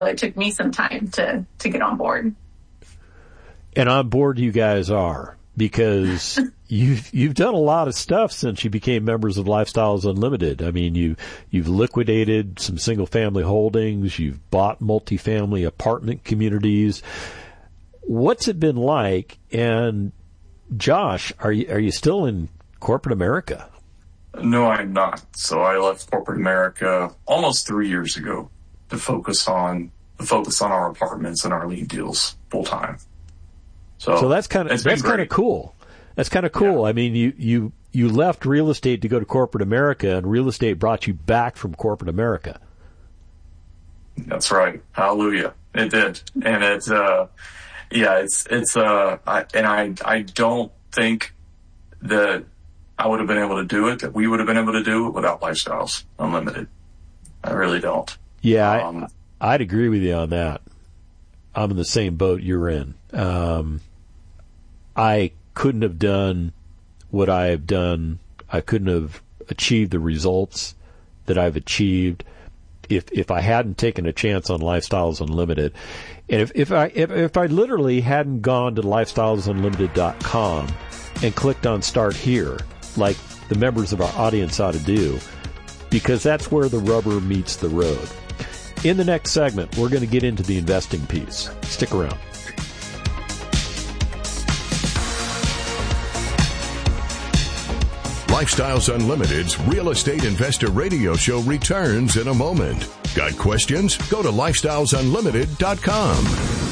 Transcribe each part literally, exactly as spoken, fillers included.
it took me some time to, to get on board. And on board you guys are, because you've, you've done a lot of stuff since you became members of Lifestyles Unlimited. I mean, you, you've liquidated some single family holdings. You've bought multifamily apartment communities. What's it been like? And Josh, are you, are you still in corporate America? No, I'm not. So I left corporate America almost three years ago to focus on, to focus on our apartments and our lead deals full time. So, so that's kind of, that's kind of cool. That's kind of cool. Yeah. I mean, you, you, you left real estate to go to corporate America, and real estate brought you back from corporate America. That's right. Hallelujah. It did. And it's, uh, yeah, it's, it's, uh, I, and I, I don't think that I would have been able to do it, that we would have been able to do it without Lifestyles Unlimited. I really don't. Yeah, um, I, I'd agree with you on that. I'm in the same boat you're in. Um, I couldn't have done what I have done. I couldn't have achieved the results that I've achieved if if I hadn't taken a chance on Lifestyles Unlimited. And if, if I if, if I literally hadn't gone to lifestyles unlimited dot com and clicked on Start Here, like the members of our audience ought to do, because that's where the rubber meets the road. In the next segment, we're going to get into the investing piece. Stick around. Lifestyles Unlimited's Real Estate Investor Radio Show returns in a moment. Got questions? Go to lifestyles unlimited dot com.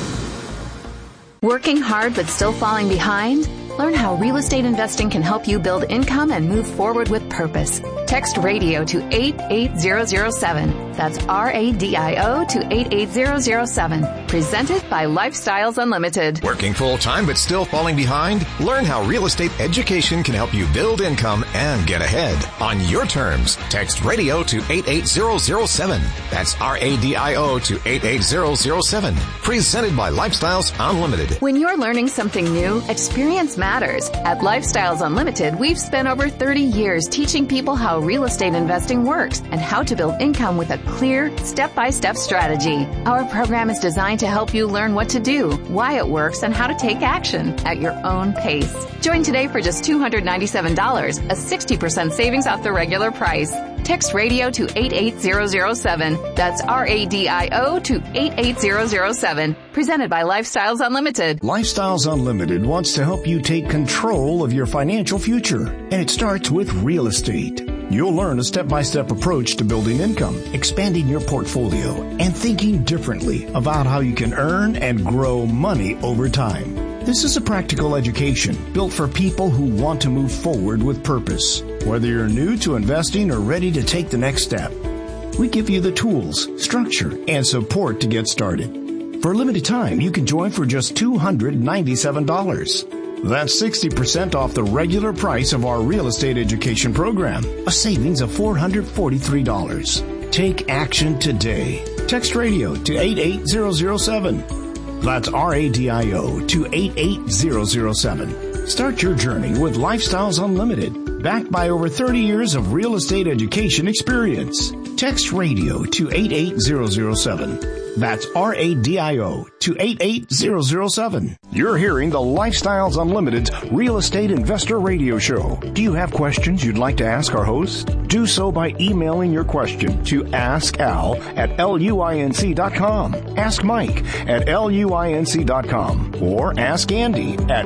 Working hard but still falling behind? Learn how real estate investing can help you build income and move forward with purpose. Text radio to eight eight zero zero seven. That's R A D I O to eight eight zero zero seven. Presented by Lifestyles Unlimited. Working full-time but still falling behind? Learn how real estate education can help you build income and get ahead. On your terms, text radio to eight eight zero zero seven. That's R A D I O to eight eight zero zero seven. Presented by Lifestyles Unlimited. When you're learning something new, experience matters. At Lifestyles Unlimited, we've spent over thirty years teaching people how real estate investing works and how to build income with a clear, step-by-step strategy. Our program is designed to help you learn what to do, why it works, and how to take action at your own pace. Join today for just two hundred ninety-seven dollars, a sixty percent savings off the regular price. Text radio to eight eight zero zero seven. That's R A D I O to eight eight zero zero seven. Presented by Lifestyles Unlimited. Lifestyles Unlimited wants to help you take control of your financial future. And it starts with real estate. You'll learn a step-by-step approach to building income, expanding your portfolio, and thinking differently about how you can earn and grow money over time. This is a practical education built for people who want to move forward with purpose. Whether you're new to investing or ready to take the next step, we give you the tools, structure, and support to get started. For a limited time, you can join for just two hundred ninety-seven dollars. That's sixty percent off the regular price of our real estate education program, a savings of four hundred forty-three dollars. Take action today. Text radio to eight eight zero zero seven. That's R A D I O to eight eight zero zero seven. Start your journey with Lifestyles Unlimited, backed by over thirty years of real estate education experience. Text radio to eight eight zero zero seven. That's R A D I O to eight eight zero zero seven. You're hearing the Lifestyles Unlimited's Real Estate Investor Radio Show. Do you have questions you'd like to ask our host? Do so by emailing your question to ask al at luinc dot com, ask Mike at luinc dot com, or ask Andy at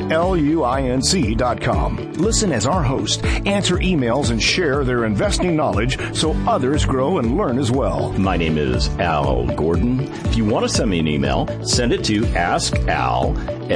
luinc dot com. Listen as our host answer emails and share their investing knowledge so others grow and learn as well. My name is Al Gordon. If you want to send me an email, send it to ask al at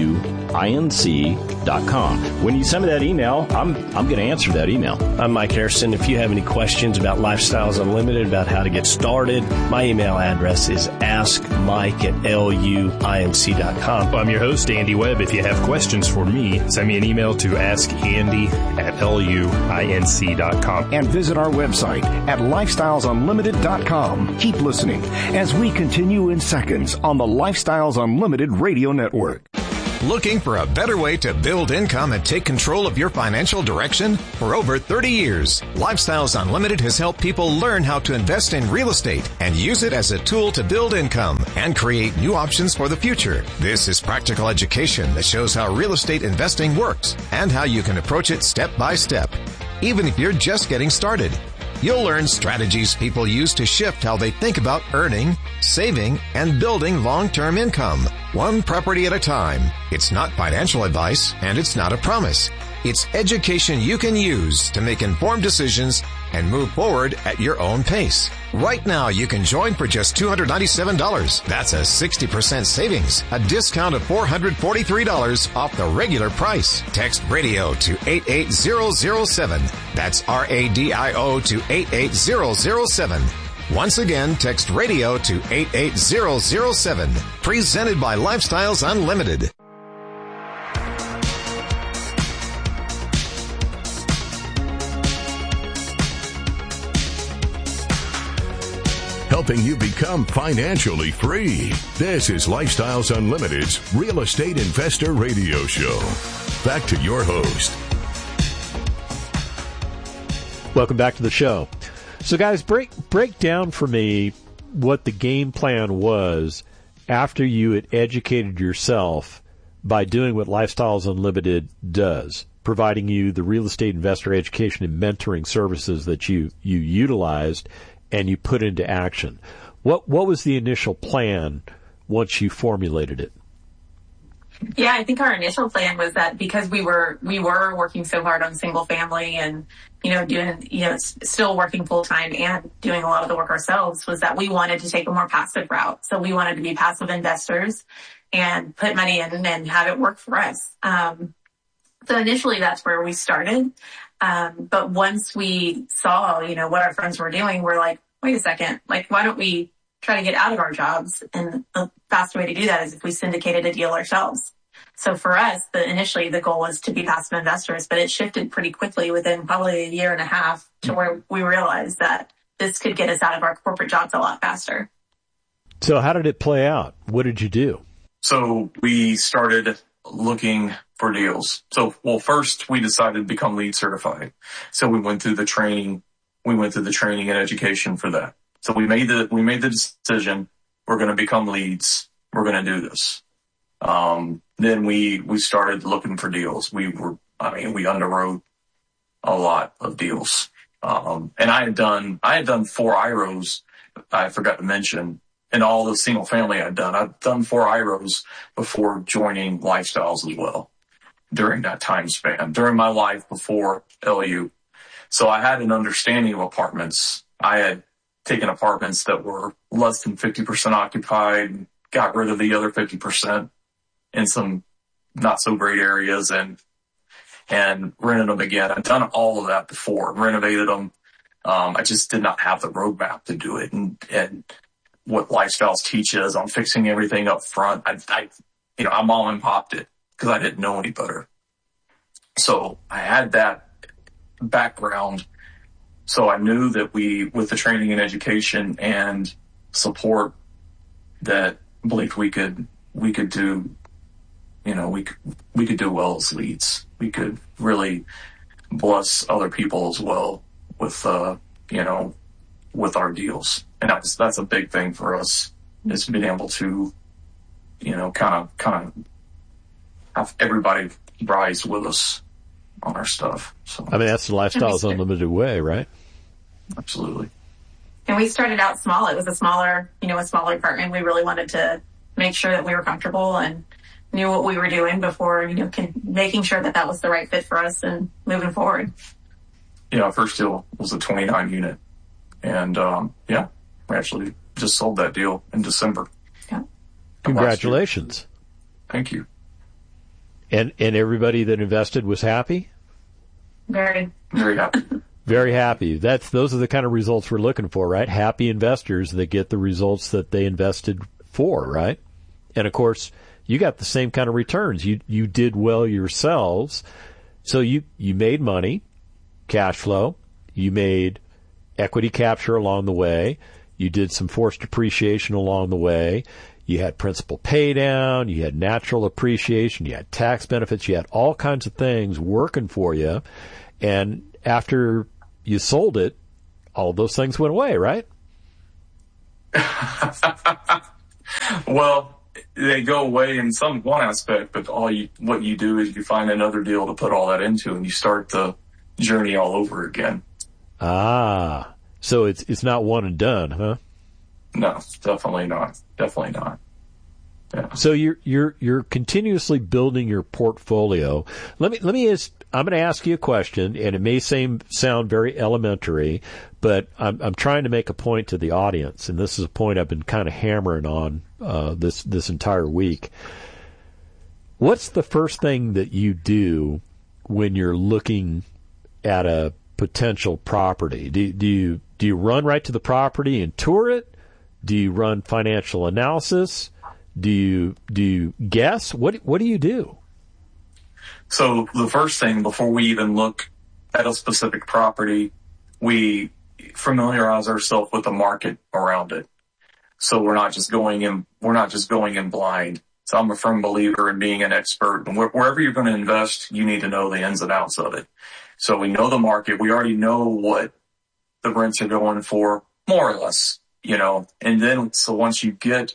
luinc dot com. When you send me that email, I'm I'm going to answer that email. I'm Mike Harrison. If you have any questions about Lifestyles Unlimited, about how to get started, my email address is ask mike at luinc dot com. I'm your host, Andy Webb. If you have questions for me, send me an email to ask andy at luinc dot com. And visit our website at lifestyles unlimited dot com. Keep listening as we continue in seconds on the Lifestyles Unlimited Radio Network. Looking for a better way to build income and take control of your financial direction? For over thirty years, Lifestyles Unlimited has helped people learn how to invest in real estate and use it as a tool to build income and create new options for the future. This is practical education that shows how real estate investing works and how you can approach it step by step, even if you're just getting started. You'll learn strategies people use to shift how they think about earning, saving, and building long-term income, one property at a time. It's not financial advice, and it's not a promise. It's education you can use to make informed decisions and move forward at your own pace. Right now, you can join for just two hundred ninety-seven dollars. That's a sixty percent savings, a discount of four hundred forty-three dollars off the regular price. Text radio to eight eight zero zero seven. That's R A D I O to eight eight zero zero seven. Once again, text radio to eight eight zero zero seven. Presented by Lifestyles Unlimited. Helping you become financially free. This is Lifestyles Unlimited's Real Estate Investor Radio Show. Back to your host. Welcome back to the show. So guys, break break down for me what the game plan was after you had educated yourself by doing what Lifestyles Unlimited does, providing you the real estate investor education and mentoring services that you, you utilized and you put into action. What what was the initial plan once you formulated it? Yeah, I think our initial plan was that because we were we were working so hard on single family and, you know, doing, you know, still working full time and doing a lot of the work ourselves, was that we wanted to take a more passive route. So we wanted to be passive investors and put money in and have it work for us. Um, so initially that's where we started. Um, but once we saw, you know, what our friends were doing, we're like, wait a second, like, why don't we try to get out of our jobs? And the fast way to do that is if we syndicated a deal ourselves. So for us, the, initially the goal was to be passive investors, but it shifted pretty quickly within probably a year and a half to where we realized that this could get us out of our corporate jobs a lot faster. So how did it play out? What did you do? So we started looking for deals. So, well, first we decided to become LEED certified. So we went through the training, we went through the training and education for that. So we made the, we made the decision, we're going to become leads. We're going to do this. Um, then we, we started looking for deals. We were, I mean, we underwrote a lot of deals. Um, and I had done, I had done four I R Os, I forgot to mention, and all the single family I'd done. I'd done four I R Os before joining Lifestyles as well during that time span, during my life before L U. So I had an understanding of apartments. I had taken apartments that were less than fifty percent occupied, got rid of the other fifty percent in some not so great areas and, and rented them again. I'd done all of that before, renovated them. Um, I just did not have the roadmap to do it. And, and what Lifestyles teaches on fixing everything up front, I, I, you know, I mom and popped it because I didn't know any better. So I had that background. So I knew that we, with the training and education and support, that I believed we could, we could do, you know, we could, we could do well as leads. We could really bless other people as well with, uh, you know, with our deals. And that's, that's a big thing for us, is being able to, you know, kind of, kind of have everybody rise with us on our stuff. So I mean, that's the Lifestyles Unlimited way, right? Absolutely. And we started out small. It was a smaller, you know, a smaller apartment. We really wanted to make sure that we were comfortable and knew what we were doing before, you know, can, making sure that that was the right fit for us and moving forward. Yeah, our first deal was a twenty-nine unit. And, um, yeah, we actually just sold that deal in December. Yeah. Congratulations. Thank you. And, and everybody that invested was happy? Very. Very happy. Very happy. That's, those are the kind of results we're looking for, right? Happy investors that get the results that they invested for, right? And of course, you got the same kind of returns. You, you did well yourselves. So you, you made money, cash flow. You made equity capture along the way. You did some forced depreciation along the way. you had principal pay down, you had natural appreciation, you had tax benefits, you had all kinds of things working for you. And after you sold it, all those things went away, right? Well, they go away in some one aspect, but all you what you do is you find another deal to put all that into, and you start the journey all over again. Ah, so it's it's not one and done, huh? No, definitely not. Definitely not. Yeah. So you're you're you're continuously building your portfolio. Let me let me ask. I'm going to ask you a question, and it may seem sound very elementary, but I'm I'm trying to make a point to the audience, and this is a point I've been kind of hammering on uh, this this entire week. What's the first thing that you do when you're looking at a potential property? Do do you do you run right to the property and tour it? Do you run financial analysis? Do you do you guess? What what do you do? So the first thing, before we even look at a specific property, we familiarize ourselves with the market around it. So we're not just going in, we're not just going in blind. So I'm a firm believer in being an expert. And wh- wherever you're going to invest, you need to know the ins and outs of it. So we know the market. We already know what the rents are going for, more or less, you know. And then, so once you get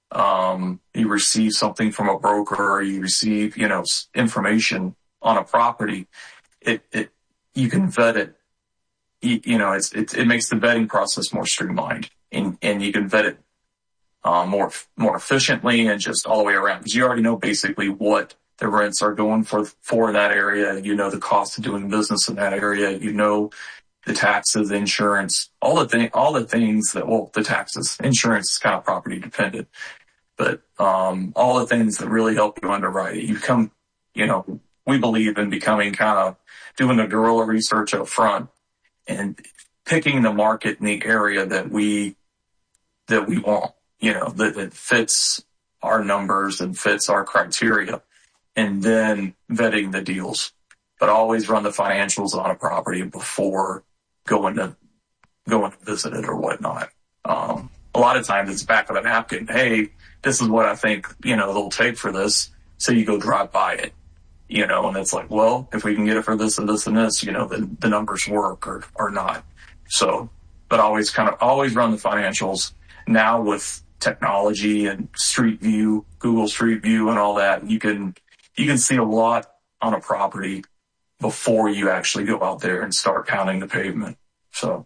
Um, you receive something from a broker, or you receive, you know, information on a property, it, it, you can vet it. You, you know, it's, it, it makes the vetting process more streamlined, and, and you can vet it, um, more, more efficiently and just all the way around. Because you already know basically what the rents are going for, for that area. You know, the cost of doing business in that area. You know, the taxes, insurance, all the thing, all the things that, well, the taxes, insurance is kind of property dependent. But, um, all the things that really help you underwrite it. You become, you know, we believe in becoming kind of doing the guerrilla research up front and picking the market in the area that we, that we want, you know, that, that fits our numbers and fits our criteria, and then vetting the deals. But always run the financials on a property before going to, going to visit it or whatnot. Um, a lot of times it's back of a napkin. Hey, this is what I think, you know, they'll take for this. So you go drive by it, you know, and it's like, well, if we can get it for this and this and this, you know, then the numbers work or, or not. So, but always kind of, always run the financials. Now with technology and Street View, Google Street View and all that, you can, you can see a lot on a property before you actually go out there and start pounding the pavement. So.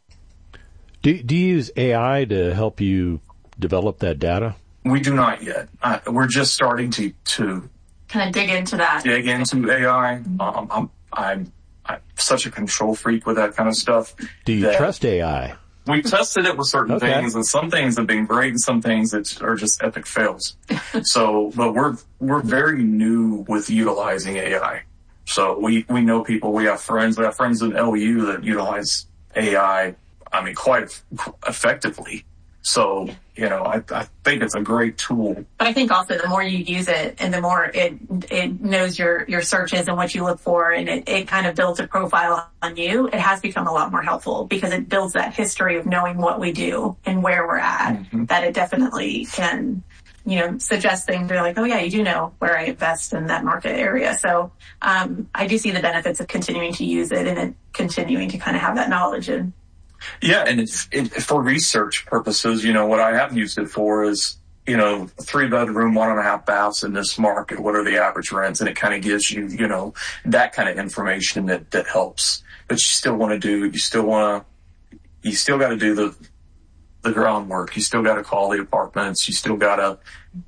Do, do you use A I to help you develop that data? We do not yet. Uh, we're just starting to, to kind of dig into that. Dig into A I. Um, I'm, I'm, I'm such a control freak with that kind of stuff. Do you trust A I? We've tested it with certain okay. things, and some things have been great, and some things that are just epic fails. So, but we're we're very new with utilizing A I. So we we know people. We have friends. We have friends in L U that utilize A I. I mean, quite effectively. So, you know, I, I think it's a great tool. But I think also the more you use it and the more it it knows your, your searches and what you look for, and it, it kind of builds a profile on you, it has become a lot more helpful because it builds that history of knowing what we do and where we're at, mm-hmm. that it definitely can, you know, suggest things. They're like, oh yeah, you do know where I invest in that market area. So um, I do see the benefits of continuing to use it and it continuing to kind of have that knowledge and yeah, and it's it, for research purposes. You know, what I have used it for is, you know, three bedroom, one and a half baths in this market. What are the average rents? And it kind of gives you, you know, that kind of information that that helps. But you still want to do, you still want to, you still got to do the the groundwork. You still got to call the apartments. You still got to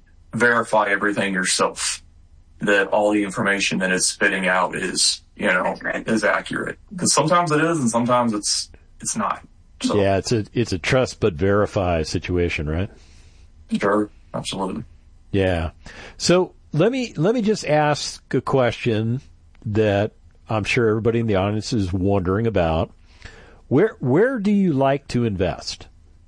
verify everything yourself. That all the information that it's spitting out is, you know, accurate. is accurate. Because sometimes it is, and sometimes it's. It's not. So. Yeah, it's a it's a trust but verify situation, right? Sure, absolutely. Yeah. So let me let me just ask a question that I'm sure everybody in the audience is wondering about. Where where do you like to invest?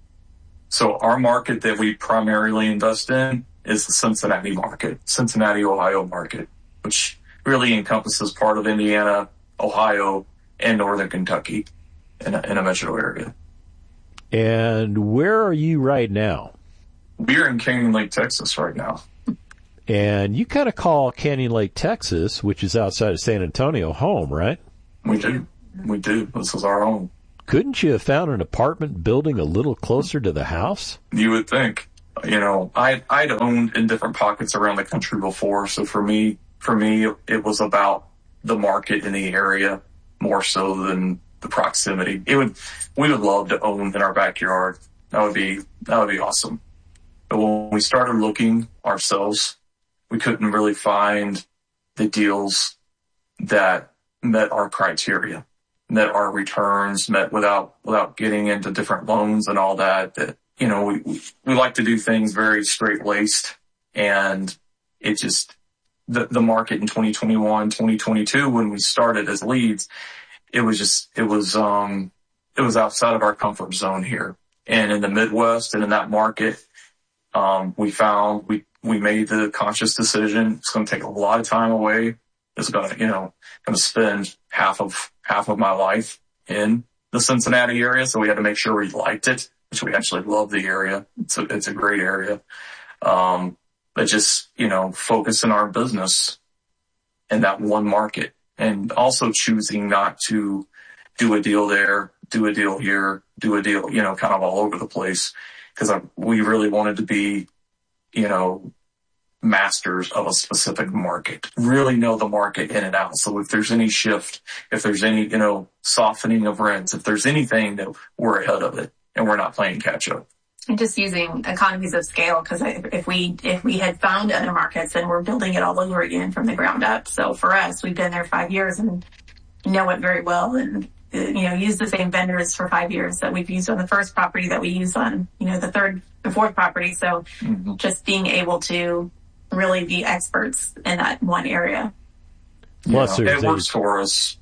So our market that we primarily invest in is the Cincinnati market, Cincinnati, Ohio market, which really encompasses part of Indiana, Ohio, and northern Kentucky. In a, in a metro area. And where are you right now? we're in Canyon Lake, Texas right now. And you kind of call Canyon Lake, Texas, which is outside of San Antonio, home, right? We do. We do. This is our home. Couldn't you have found an apartment building a little closer to the house? You would think. You know, I, I'd owned in different pockets around the country before. So for me, for me, it was about the market in the area more so than the proximity. It would, we would love to own in our backyard. That would be, that would be awesome. But when we started looking ourselves, we couldn't really find the deals that met our criteria, met our returns, met without, without getting into different loans and all that, that, you know, we, we, we like to do things very straight-laced, and it just, the, the market in twenty twenty-one, twenty twenty-two, when we started as leads, it was just, it was, um, it was outside of our comfort zone here. And in the Midwest and in that market, um, we found, we, we made the conscious decision. It's going to take a lot of time away. It's going to, you know, going to spend half of, half of my life in the Cincinnati area. So we had to make sure we liked it, which we actually love the area. It's a, it's a great area. Um, but just, you know, focus in our business in that one market, and also choosing not to do a deal there, do a deal here, do a deal, you know, kind of all over the place. Cause I, we really wanted to be, you know, masters of a specific market, really know the market in and out. So if there's any shift, if there's any, you know, softening of rents, if there's anything, that we're ahead of it and we're not playing catch up. And just using economies of scale, because if we if we had found other markets, then we're building it all over again from the ground up. So for us, we've been there five years and know it very well, and you know, use the same vendors for five years that we've used on the first property, that we used on, you know, the third and fourth property. So mm-hmm. just being able to really be experts in that one area. Plus, yeah, there's it works a, for us.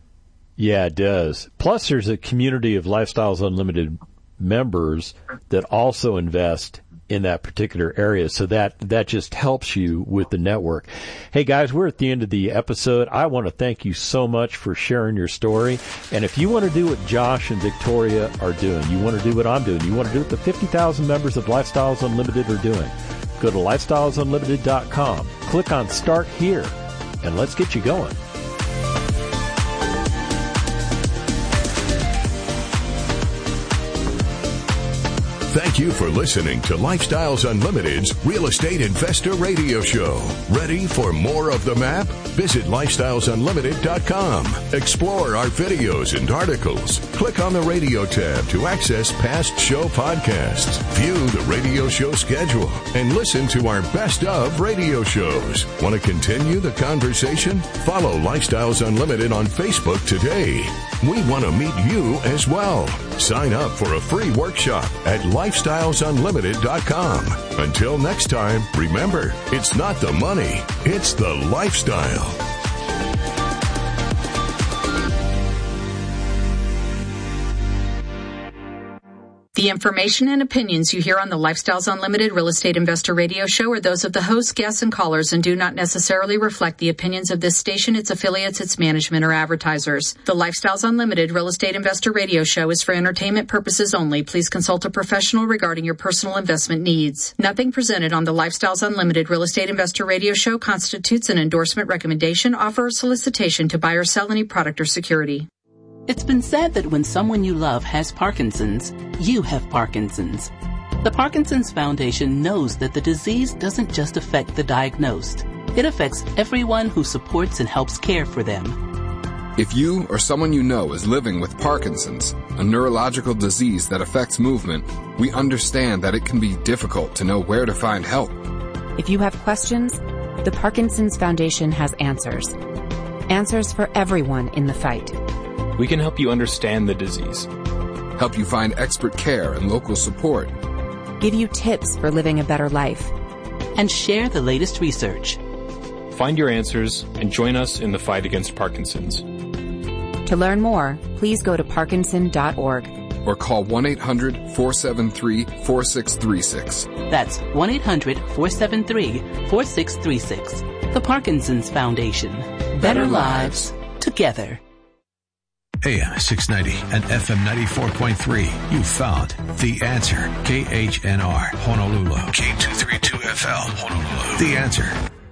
Yeah, it does. Plus, there's a community of Lifestyles Unlimited members that also invest in that particular area. So that, that just helps you with the network. Hey guys, we're at the end of the episode. I want to thank you so much for sharing your story. And if you want to do what Josh and Victoria are doing, you want to do what I'm doing, you want to do what the fifty thousand members of Lifestyles Unlimited are doing, go to lifestyles unlimited dot com, click on Start Here, and let's get you going. Thank you for listening to Lifestyles Unlimited's Real Estate Investor Radio Show. Ready for more of the map? Visit lifestyles unlimited dot com. Explore our videos and articles. Click on the radio tab to access past show podcasts. View the radio show schedule and listen to our best of radio shows. Want to continue the conversation? Follow Lifestyles Unlimited on Facebook today. We want to meet you as well. Sign up for a free workshop at lifestyles unlimited dot com. Until next time, remember, it's not the money, it's the lifestyle. The information and opinions you hear on the Lifestyles Unlimited Real Estate Investor Radio Show are those of the hosts, guests, and callers and do not necessarily reflect the opinions of this station, its affiliates, its management, or advertisers. The Lifestyles Unlimited Real Estate Investor Radio Show is for entertainment purposes only. Please consult a professional regarding your personal investment needs. Nothing presented on the Lifestyles Unlimited Real Estate Investor Radio Show constitutes an endorsement, recommendation, offer, or solicitation to buy or sell any product or security. It's been said that when someone you love has Parkinson's, you have Parkinson's. The Parkinson's Foundation knows that the disease doesn't just affect the diagnosed. It affects everyone who supports and helps care for them. If you or someone you know is living with Parkinson's, a neurological disease that affects movement, we understand that it can be difficult to know where to find help. If you have questions, the Parkinson's Foundation has answers. Answers for everyone in the fight. We can help you understand the disease, help you find expert care and local support, give you tips for living a better life, and share the latest research. Find your answers and join us in the fight against Parkinson's. To learn more, please go to parkinson dot org or call one eight hundred four seven three four six three six. That's one eight hundred four seven three four six three six. The Parkinson's Foundation. Better, Better lives together. A M six ninety and F M ninety-four point three. You found The Answer. K H N R, Honolulu. K two thirty-two F L, Honolulu. The Answer.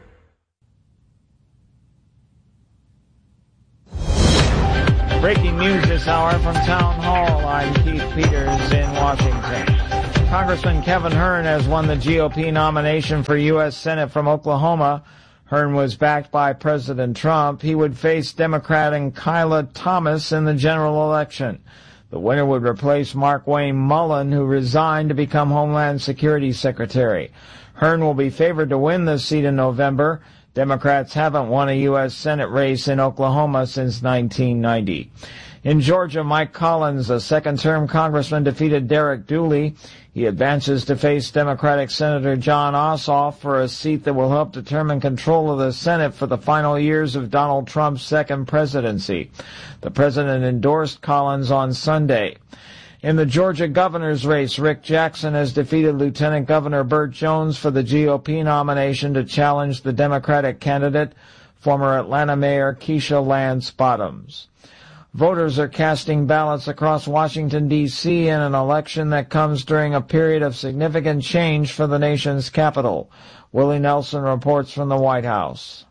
Breaking news this hour from Town Hall. I'm Keith Peters in Washington. Congressman Kevin Hern has won the G O P nomination for U S Senate from Oklahoma. Hern was backed by President Trump. He would face Democrat Kyla Thomas in the general election. The winner would replace Markwayne Mullin, who resigned to become Homeland Security Secretary. Hern will be favored to win this seat in November. Democrats haven't won a U S Senate race in Oklahoma since nineteen ninety. In Georgia, Mike Collins, a second-term congressman, defeated Derek Dooley. He advances to face Democratic Senator John Ossoff for a seat that will help determine control of the Senate for the final years of Donald Trump's second presidency. The president endorsed Collins on Sunday. In the Georgia governor's race, Rick Jackson has defeated Lieutenant Governor Burt Jones for the G O P nomination to challenge the Democratic candidate, former Atlanta Mayor Keisha Lance Bottoms. Voters are casting ballots across Washington, D C in an election that comes during a period of significant change for the nation's capital. Willie Nelson reports from the White House.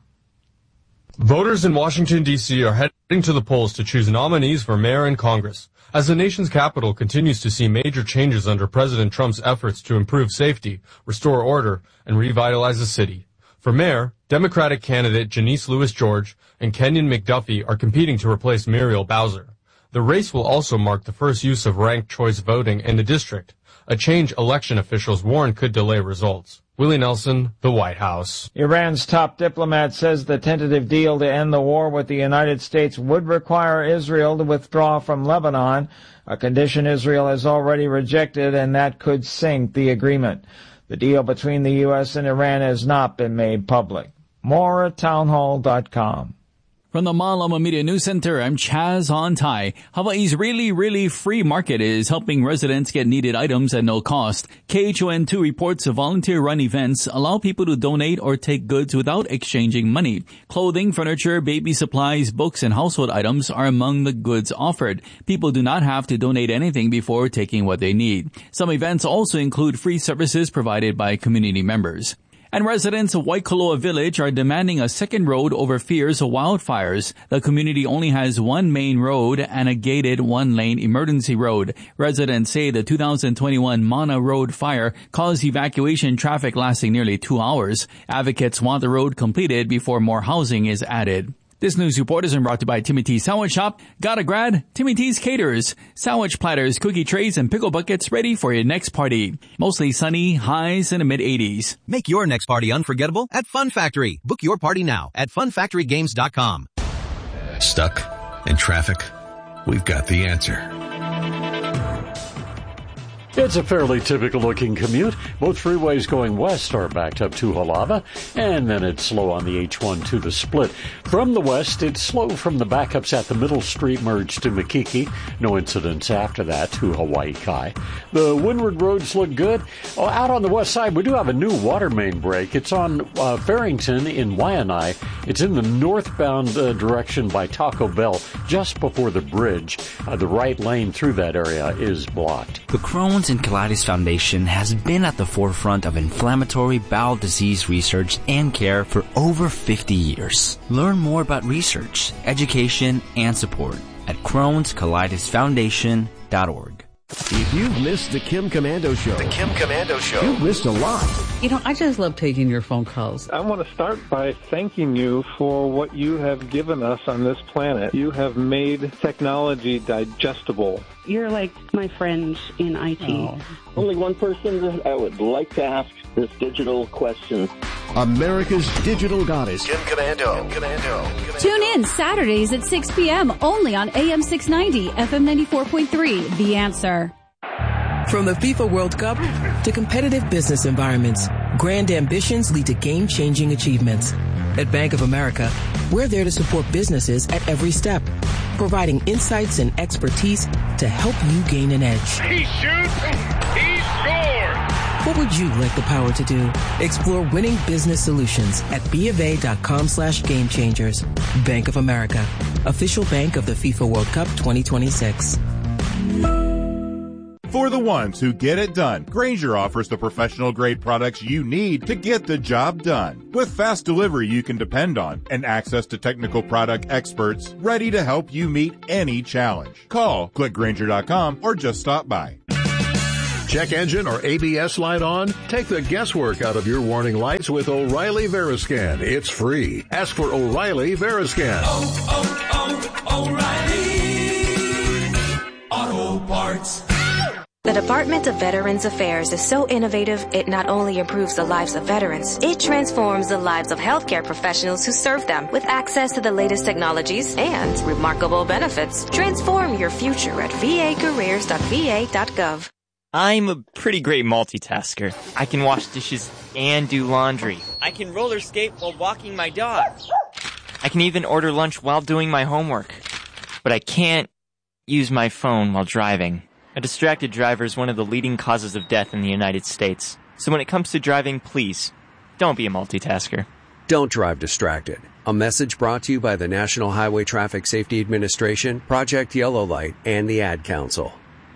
Voters in Washington, D C are heading to the polls to choose nominees for mayor and Congress, as the nation's capital continues to see major changes under President Trump's efforts to improve safety, restore order, and revitalize the city. For mayor, Democratic candidate Janice Lewis George and Kenyon McDuffie are competing to replace Muriel Bowser. The race will also mark the first use of ranked choice voting in the district, a change election officials warn could delay results. Willie Nelson, the White House. Iran's top diplomat says the tentative deal to end the war with the United States would require Israel to withdraw from Lebanon, a condition Israel has already rejected, and that could sink the agreement. The deal between the U S and Iran has not been made public. More at townhall dot com. From the Malama Media News Center, I'm Chaz Hontai. Hawaii's really, really free market is helping residents get needed items at no cost. K H O N two reports volunteer-run events allow people to donate or take goods without exchanging money. Clothing, furniture, baby supplies, books, and household items are among the goods offered. People do not have to donate anything before taking what they need. Some events also include free services provided by community members. And residents of Waikoloa Village are demanding a second road over fears of wildfires. The community only has one main road and a gated one-lane emergency road. Residents say the two thousand twenty-one Mana Road fire caused evacuation traffic lasting nearly two hours. Advocates want the road completed before more housing is added. This news report is brought to you by Timmy T's Sandwich Shop. Got a grad? Timmy T's caters. Sandwich platters, cookie trays, and pickle buckets ready for your next party. Mostly sunny, highs in the mid eighties. Make your next party unforgettable at Fun Factory. Book your party now at fun factory games dot com. Stuck in traffic? We've got the answer. It's a fairly typical-looking commute. Both freeways going west are backed up to Halava, and then it's slow on the H one to the Split. From the west, it's slow from the backups at the Middle Street merge to Makiki. No incidents after that to Hawaii Kai. The windward roads look good. Oh, out on the west side, we do have a new water main break. It's on uh, Farrington in Waianae. It's in the northbound uh, direction by Taco Bell, just before the bridge. Uh, the right lane through that area is blocked. The Crohn's and Colitis Foundation has been at the forefront of inflammatory bowel disease research and care for over fifty years. Learn more about research, education, and support at crohns colitis foundation dot org. If you've missed the Kim Komando Show, The Kim Komando Show, you've missed a lot. You know, I just love taking your phone calls. I want to start by thanking you for what you have given us on this planet. You have made technology digestible. You're like my friends in I T. Oh. Only one person that I would like to ask this digital question. America's digital goddess. Kim Komando. Kim Komando. Tune in Saturdays at six p.m. only on A M six ninety, F M ninety-four point three. The Answer. From the FIFA World Cup to competitive business environments, grand ambitions lead to game-changing achievements. At Bank of America, we're there to support businesses at every step, providing insights and expertise to help you gain an edge. He shoots, he scores! What would you like the power to do? Explore winning business solutions at bofa.com slash game changers. Bank of America, official bank of the FIFA World Cup twenty twenty-six. For the ones who get it done, Grainger offers the professional-grade products you need to get the job done. With fast delivery you can depend on and access to technical product experts ready to help you meet any challenge. Call, click Grainger dot com, or just stop by. Check engine or A B S light on? Take the guesswork out of your warning lights with O'Reilly Veriscan. It's free. Ask for O'Reilly Veriscan. Oh, oh, oh, O'Reilly Auto Parts. The Department of Veterans Affairs is so innovative, it not only improves the lives of veterans, it transforms the lives of healthcare professionals who serve them with access to the latest technologies and remarkable benefits. Transform your future at v a careers dot v a dot gov. I'm a pretty great multitasker. I can wash dishes and do laundry. I can roller skate while walking my dog. I can even order lunch while doing my homework. But I can't use my phone while driving. A distracted driver is one of the leading causes of death in the United States. So when it comes to driving, please, don't be a multitasker. Don't drive distracted. A message brought to you by the National Highway Traffic Safety Administration, Project Yellow Light, and the Ad Council.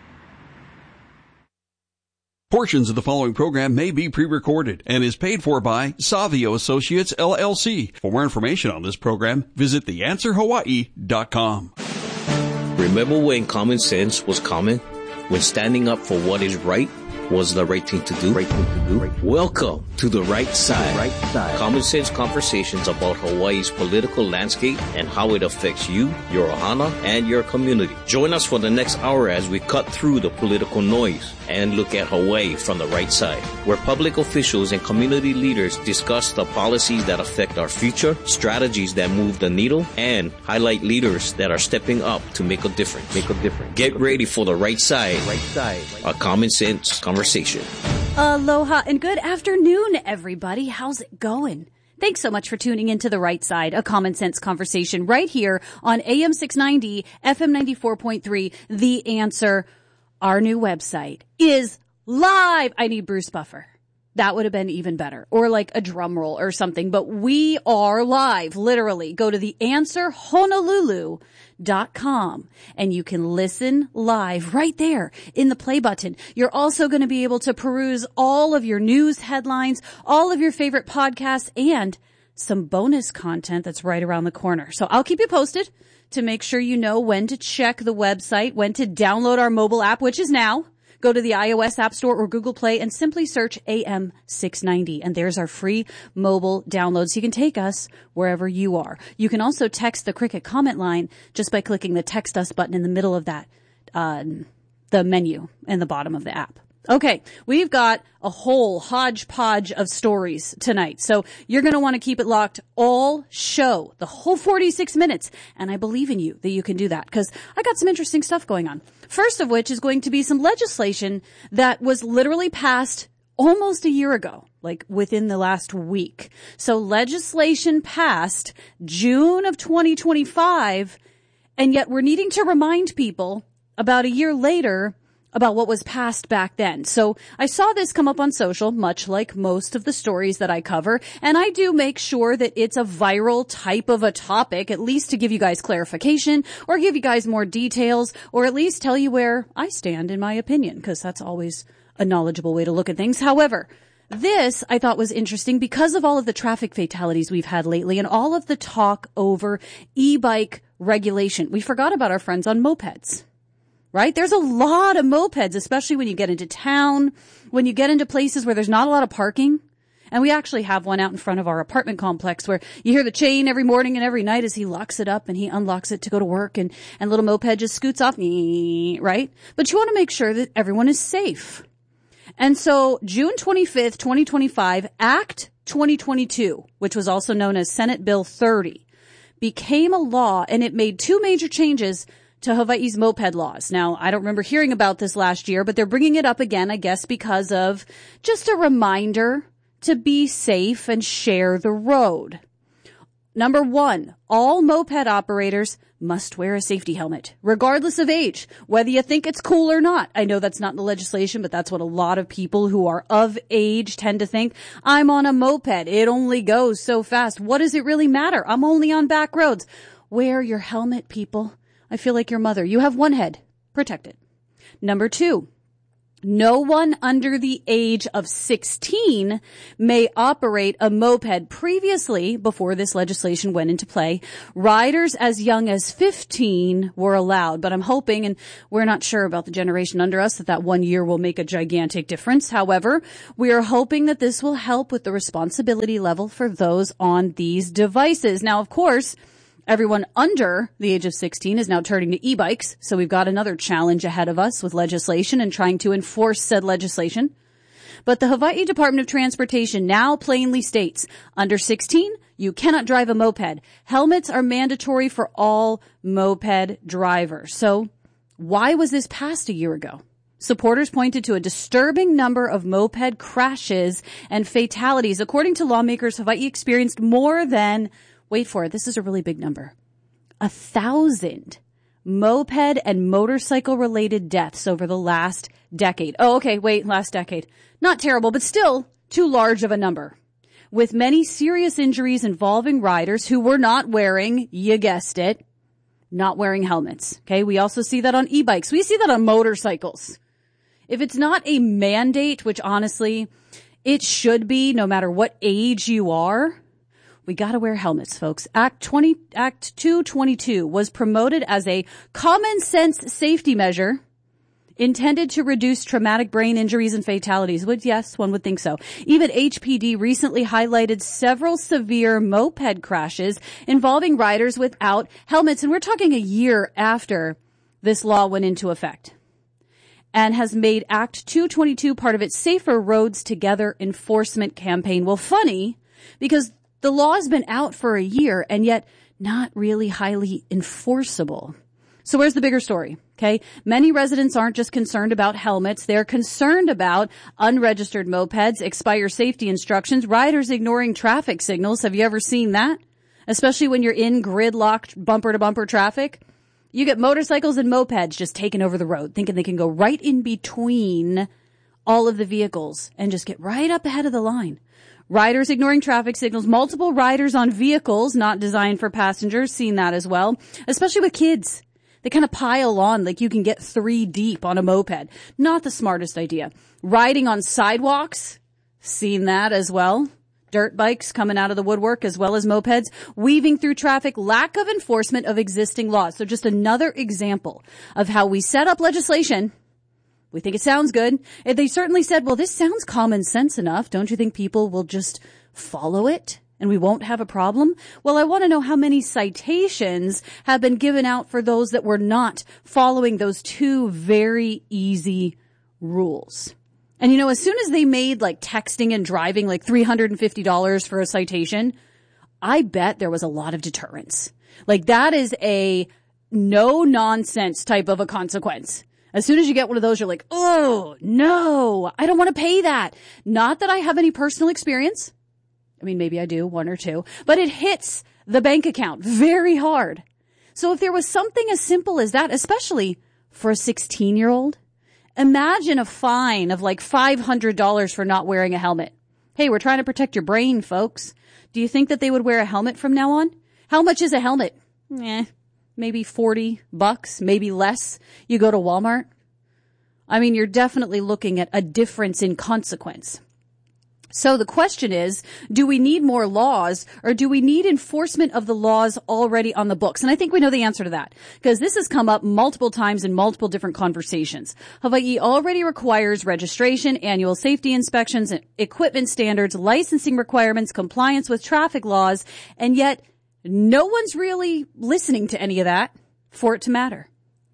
Portions of the following program may be pre-recorded and is paid for by Savio Associates, L L C. For more information on this program, visit the answer hawaii dot com. Remember when common sense was common? When standing up for what is right was the right thing to do? Right thing to do. Right. Welcome to The Right Side. Right Side. Common sense conversations about Hawaii's political landscape and how it affects you, your ohana, and your community. Join us for the next hour as we cut through the political noise and look at Hawaii from the right side, where public officials and community leaders discuss the policies that affect our future, strategies that move the needle, and highlight leaders that are stepping up to make a difference. Make a difference. Get ready for The Right Side. Right Side. A common sense conversation. Aloha and good afternoon, everybody. How's it going? Thanks so much for tuning into The Right Side, a common sense conversation right here on A M six ninety, F M ninety-four point three, The Answer. Our new website is live. I need Bruce Buffer. That would have been even better. Or like a drum roll or something. But we are live, literally. Go to the answer honolulu dot com and you can listen live right there in the play button. You're also going to be able to peruse all of your news headlines, all of your favorite podcasts, and some bonus content that's right around the corner. So I'll keep you posted to make sure you know when to check the website, when to download our mobile app, which is now. Go to the iOS App Store or Google Play and simply search A M six ninety. And there's our free mobile download so you can take us wherever you are. You can also text the Cricket comment line just by clicking the Text Us button in the middle of that, uh, the menu in the bottom of the app. Okay, we've got a whole hodgepodge of stories tonight. So you're going to want to keep it locked all show, the whole forty-six minutes. And I believe in you that you can do that because I got some interesting stuff going on. First of which is going to be some legislation that was literally passed almost a year ago, like within the last week. So legislation passed June of twenty twenty-five, and yet we're needing to remind people about a year later about what was passed back then. So I saw this come up on social, much like most of the stories that I cover, and I do make sure that it's a viral type of a topic, at least to give you guys clarification, or give you guys more details, or at least tell you where I stand in my opinion, because that's always a knowledgeable way to look at things. However, this I thought was interesting because of all of the traffic fatalities we've had lately and all of the talk over e-bike regulation. We forgot about our friends on mopeds. Right? There's a lot of mopeds, especially when you get into town, when you get into places where there's not a lot of parking. And we actually have one out in front of our apartment complex where you hear the chain every morning and every night as he locks it up and he unlocks it to go to work, and, and little moped just scoots off, right? But you want to make sure that everyone is safe. And so June twenty-fifth, twenty twenty-five, Act twenty twenty-two, which was also known as Senate Bill thirty, became a law, and it made two major changes to Hawaii's moped laws. Now, I don't remember hearing about this last year, but they're bringing it up again, I guess, because of just a reminder to be safe and share the road. Number one, all moped operators must wear a safety helmet, regardless of age, whether you think it's cool or not. I know that's not in the legislation, but that's what a lot of people who are of age tend to think. I'm on a moped. It only goes so fast. What does it really matter? I'm only on back roads. Wear your helmet, people. I feel like your mother. You have one head. Protect it. Number two, no one under the age of sixteen may operate a moped. Previously, before this legislation went into play, riders as young as fifteen were allowed. But I'm hoping, and we're not sure about the generation under us, that that one year will make a gigantic difference. However, we are hoping that this will help with the responsibility level for those on these devices. Now, of course, everyone under the age of sixteen is now turning to e-bikes, so we've got another challenge ahead of us with legislation and trying to enforce said legislation. But the Hawaii Department of Transportation now plainly states, under sixteen, you cannot drive a moped. Helmets are mandatory for all moped drivers. So why was this passed a year ago? Supporters pointed to a disturbing number of moped crashes and fatalities. According to lawmakers, Hawaii experienced more than wait for it. This is a really big number. A thousand moped and motorcycle related deaths over the last decade. Oh, okay. Wait, last decade. Not terrible, but still too large of a number. With many serious injuries involving riders who were not wearing, you guessed it, not wearing helmets. Okay. We also see that on e-bikes. We see that on motorcycles. If it's not a mandate, which honestly it should be no matter what age you are, we got to wear helmets, folks. Act twenty, Act two twenty-two was promoted as a common sense safety measure intended to reduce traumatic brain injuries and fatalities. Well, yes, one would think so. Even H P D recently highlighted several severe moped crashes involving riders without helmets. And we're talking a year after this law went into effect, and has made Act two twenty-two part of its Safer Roads Together enforcement campaign. Well, funny, because the law has been out for a year and yet not really highly enforceable. So where's the bigger story? Okay. Many residents aren't just concerned about helmets. They're concerned about unregistered mopeds, expired safety instructions, riders ignoring traffic signals. Have you ever seen that? Especially when you're in gridlocked bumper to bumper traffic. You get motorcycles and mopeds just taking over the road, thinking they can go right in between all of the vehicles and just get right up ahead of the line. Riders ignoring traffic signals, multiple riders on vehicles not designed for passengers, seen that as well, especially with kids. They kind of pile on like you can get three deep on a moped. Not the smartest idea. Riding on sidewalks, seen that as well. Dirt bikes coming out of the woodwork as well as mopeds, weaving through traffic, lack of enforcement of existing laws. So just another example of how we set up legislation. We think it sounds good. They certainly said, well, this sounds common sense enough. Don't you think people will just follow it and we won't have a problem? Well, I want to know how many citations have been given out for those that were not following those two very easy rules. And, you know, as soon as they made like texting and driving like three hundred fifty dollars for a citation, I bet there was a lot of deterrence. Like that is a no nonsense type of a consequence. As soon as you get one of those, you're like, oh, no, I don't want to pay that. Not that I have any personal experience. I mean, maybe I do, one or two. But it hits the bank account very hard. So if there was something as simple as that, especially for a sixteen-year-old, imagine a fine of like five hundred dollars for not wearing a helmet. Hey, we're trying to protect your brain, folks. Do you think that they would wear a helmet from now on? How much is a helmet? Eh. Maybe forty bucks, maybe less. You go to Walmart. I mean, you're definitely looking at a difference in consequence. So the question is, do we need more laws or do we need enforcement of the laws already on the books? And I think we know the answer to that because this has come up multiple times in multiple different conversations. Hawaii already requires registration, annual safety inspections, equipment standards, licensing requirements, compliance with traffic laws, and yet no one's really listening to any of that for it to matter.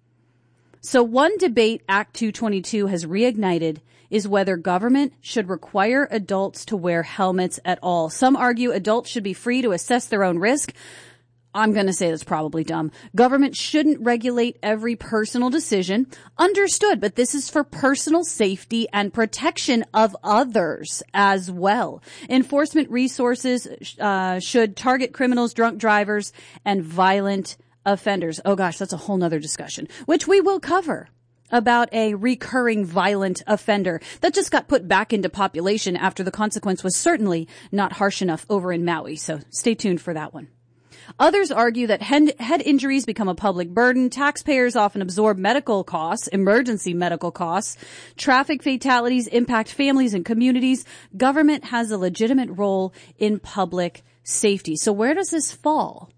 So one debate Act two twenty-two has reignited is whether government should require adults to wear helmets at all. Some argue adults should be free to assess their own risk. I'm going to say that's probably dumb. Government shouldn't regulate every personal decision. Understood, but this is for personal safety and protection of others as well. Enforcement resources uh, should target criminals, drunk drivers, and violent offenders. Oh gosh, that's a whole nother discussion, which we will cover, about a recurring violent offender that just got put back into population after the consequence was certainly not harsh enough over in Maui. So stay tuned for that one. Others argue that head, head injuries become a public burden. Taxpayers often absorb medical costs, emergency medical costs. Traffic fatalities impact families and communities. Government has a legitimate role in public safety. So where does this fall?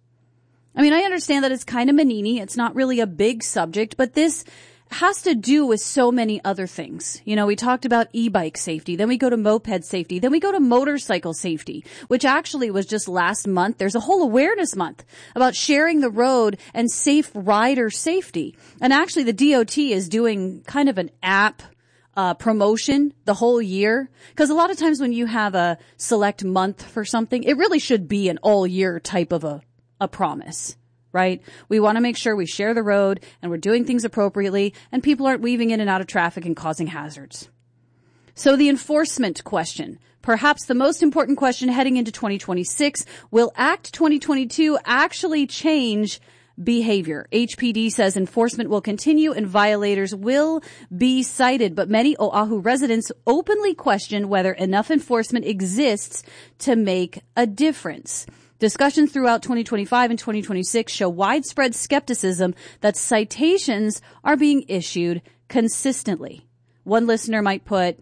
I mean, I understand that it's kind of Manini. It's not really a big subject, but this has to do with so many other things. You know, we talked about e-bike safety, then we go to moped safety, then we go to motorcycle safety, which actually was just last month. There's a whole awareness month about sharing the road and safe rider safety. And actually the D O T is doing kind of an app uh promotion the whole year, because a lot of times when you have a select month for something, it really should be an all year type of a a promise. Right? We want to make sure we share the road and we're doing things appropriately and people aren't weaving in and out of traffic and causing hazards. So the enforcement question, perhaps the most important question heading into twenty twenty-six, will Act twenty twenty-two actually change behavior? H P D says enforcement will continue and violators will be cited, but many Oahu residents openly question whether enough enforcement exists to make a difference. Discussions throughout twenty twenty-five and twenty twenty-six show widespread skepticism that citations are being issued consistently. One listener might put,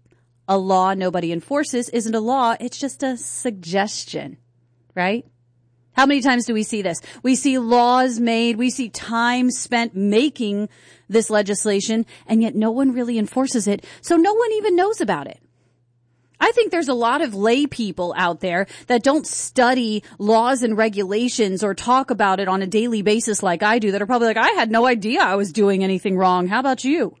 a law nobody enforces isn't a law, it's just a suggestion, right? How many times do we see this? We see laws made, we see time spent making this legislation, and yet no one really enforces it, so no one even knows about it. I think there's a lot of lay people out there that don't study laws and regulations or talk about it on a daily basis like I do that are probably like, I had no idea I was doing anything wrong. How about you?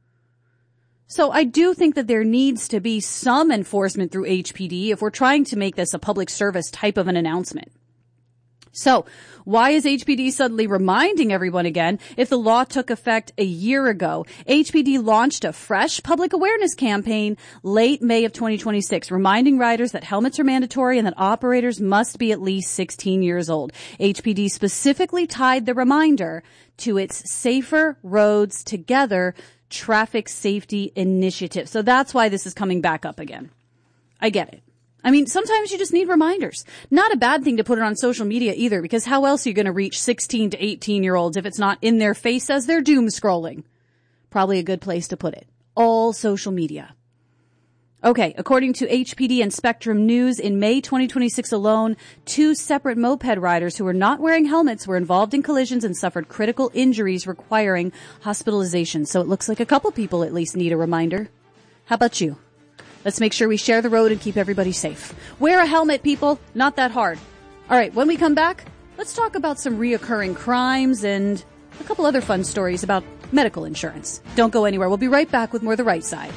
So I do think that there needs to be some enforcement through H P D if we're trying to make this a public service type of an announcement. So why is H P D suddenly reminding everyone again if the law took effect a year ago? H P D launched a fresh public awareness campaign late May of twenty twenty-six, reminding riders that helmets are mandatory and that operators must be at least sixteen years old. H P D specifically tied the reminder to its Safer Roads Together traffic safety initiative. So that's why this is coming back up again. I get it. I mean, sometimes you just need reminders. Not a bad thing to put it on social media either, because how else are you going to reach sixteen to eighteen year olds if it's not in their face as they're doom scrolling? Probably a good place to put it. All social media. Okay, according to H P D and Spectrum News, in May twenty twenty-six alone, two separate moped riders who were not wearing helmets were involved in collisions and suffered critical injuries requiring hospitalization. So it looks like a couple people at least need a reminder. How about you? Let's make sure we share the road and keep everybody safe. Wear a helmet, people. Not that hard. All right, when we come back, let's talk about some reoccurring crimes and a couple other fun stories about medical insurance. Don't go anywhere. We'll be right back with more The Right Side.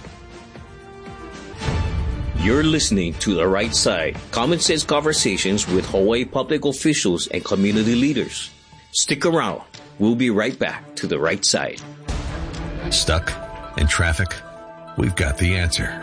You're listening to The Right Side, common sense conversations with Hawaii public officials and community leaders. Stick around. We'll be right back to The Right Side. Stuck in traffic? We've got the answer.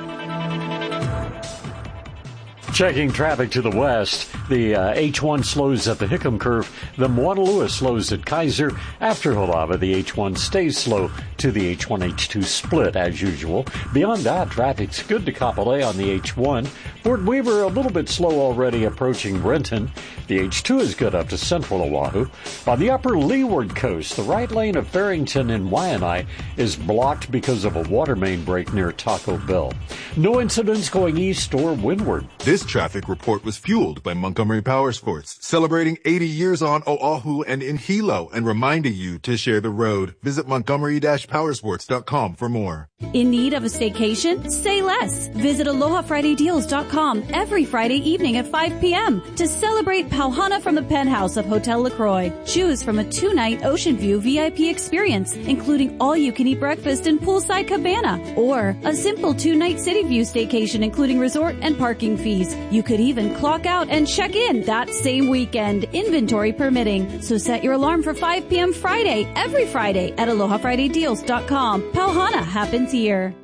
Checking traffic to the west, the uh, H one slows at the Hickam Curve. The Moanalua slows at Kaiser. After Holava, the H one stays slow to the H one H two split as usual. Beyond that, traffic's good to Kapolei on the H one. Fort Weaver a little bit slow already approaching Renton. The H two is good up to central Oahu. On the upper leeward coast, the right lane of Farrington in Waianae is blocked because of a water main break near Taco Bell. No incidents going east or windward. This traffic report was fueled by Montgomery Powersports, celebrating eighty years on Oahu and in Hilo and reminding you to share the road. Visit montgomery dash powersports dot com for more. In need of a staycation? Say less. Visit aloha friday deals dot com every Friday evening at five p.m. to celebrate Pauhana from the penthouse of Hotel LaCroix. Choose from a two-night Ocean View V I P experience, including all-you-can-eat breakfast and poolside cabana, or a simple two-night City View staycation, including resort and parking fees. You could even clock out and check in that same weekend, inventory permitting. So set your alarm for five p.m. Friday, every Friday at aloha friday deals dot com. Pauhana happens here.